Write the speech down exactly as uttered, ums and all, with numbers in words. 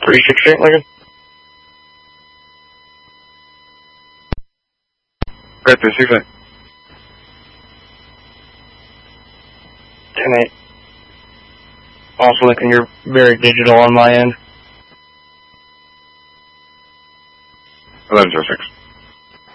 thirty-six Street, Lincoln. Great, thirty-six eight. ten eight. Also, Lincoln, you're very digital on my end. eleven zero six.